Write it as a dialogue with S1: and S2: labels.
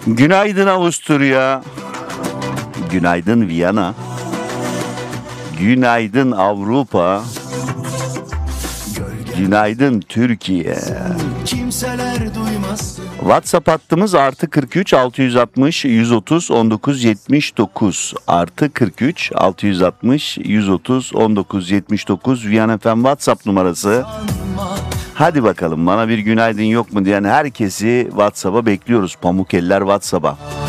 S1: Günaydın Avusturya. Günaydın Viyana. Günaydın Avrupa. Günaydın Türkiye. Kimseler duymaz. WhatsApp hattımız +43 660 130 19 79 +43 660 130 19 79 Viyana FM WhatsApp numarası. Hadi bakalım, bana bir günaydın yok mu diyen herkesi WhatsApp'a bekliyoruz. Pamukeller WhatsApp'a.